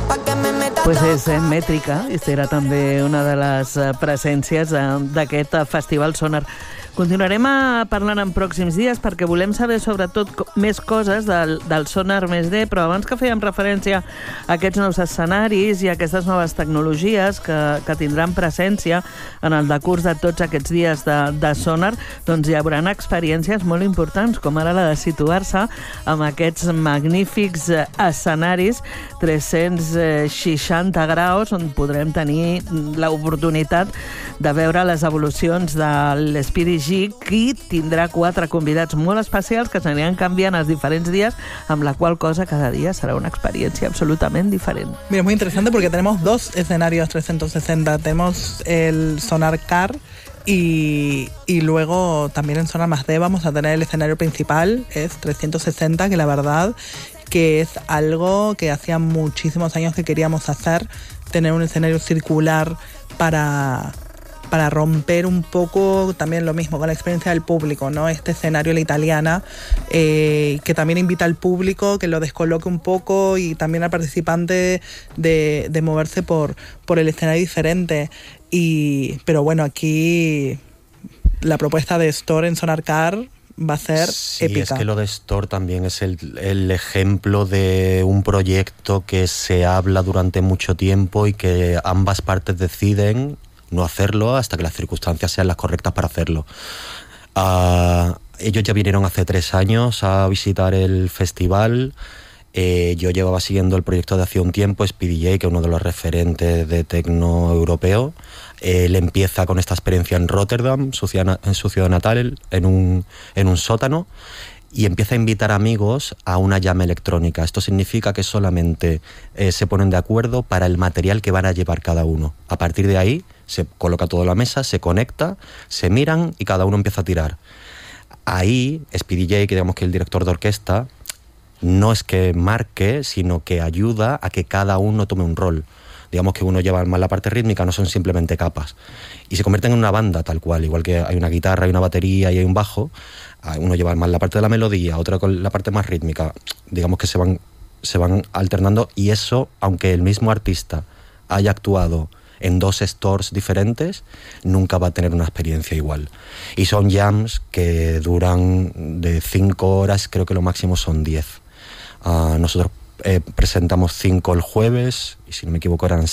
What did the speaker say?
Pues és Mètrica, i serà també una de les presències d'aquest festival Sonar. Continuarem parlant en pròxims dies perquè volem saber sobretot més coses del Sonar +D, però abans que fèiem referència a aquests nous escenaris i a aquestes noves tecnologies que tindran presència en el decurs de tots aquests dies de Sonar, doncs hi haurà experiències molt importants, com ara la de situar-se amb aquests magnífics escenaris 360 graus, on podrem tenir l'oportunitat de veure les evolucions de l'Speedy G, qui tindrà 4 convidats molt especials que s'aniran canviant els diferents días, amb la qual cosa cada día será una experiencia absolutamente diferente. Mira, muy interesante porque tenemos 2 escenarios 360. Tenemos el Sonar Car y luego también en Sonar +D vamos a tener el escenario principal, es 360, que la verdad que es algo que hacía muchísimos años que queríamos hacer, tener un escenario circular para romper un poco también lo mismo con la experiencia del público, ¿no? Este escenario La Italiana, que también invita al público, que lo descoloque un poco, y también al participante de moverse por el escenario diferente. Pero bueno, aquí la propuesta de Store en Sonar Car va a ser épica. Es que lo de Store también es el ejemplo de un proyecto que se habla durante mucho tiempo y que ambas partes deciden no hacerlo hasta que las circunstancias sean las correctas para hacerlo. Ellos ya vinieron hace 3 años a visitar el festival. Yo llevaba siguiendo el proyecto de hace un tiempo. Speedy J, que es uno de los referentes de tecno europeo, él empieza con esta experiencia en Rotterdam, en su ciudad natal, en un sótano, y empieza a invitar amigos a una jam electrónica. Esto significa que solamente se ponen de acuerdo para el material que van a llevar cada uno. A partir de ahí se coloca todo en la mesa, se conecta, se miran y cada uno empieza a tirar. Ahí Speedy J, que digamos que el director de orquesta, no es que marque, sino que ayuda a que cada uno tome un rol. Digamos que uno lleva más la parte rítmica, no son simplemente capas. Y se convierten en una banda tal cual, igual que hay una guitarra, hay una batería y hay un bajo. Uno lleva más la parte de la melodía, otro con la parte más rítmica. Digamos que se van alternando, y eso, aunque el mismo artista haya actuado en 2 stores diferentes, nunca va a tener una experiencia igual. Y son jams que duran de 5 horas, creo que lo máximo son 10. Nosotros presentamos 5 el jueves, y si no me equivoco eran